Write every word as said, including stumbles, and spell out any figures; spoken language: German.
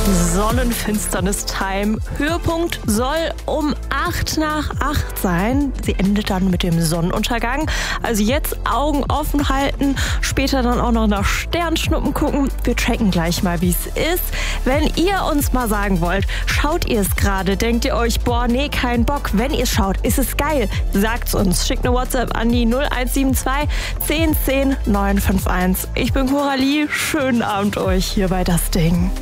Sonnenfinsternis-Time. Höhepunkt soll um acht nach acht sein. Sie endet dann mit dem Sonnenuntergang. Also jetzt Augen offen halten, später dann auch noch nach Sternschnuppen gucken. Wir checken gleich mal, wie es ist. Wenn ihr uns mal sagen wollt, schaut ihr es gerade? Denkt ihr euch, boah, nee, kein Bock. Wenn ihr es schaut, ist es geil. Sagt's uns. Schickt eine WhatsApp an die null eins sieben zwei zehn zehn neun fünf eins. Ich bin Coralie. Schönen Abend euch hier bei Das Ding.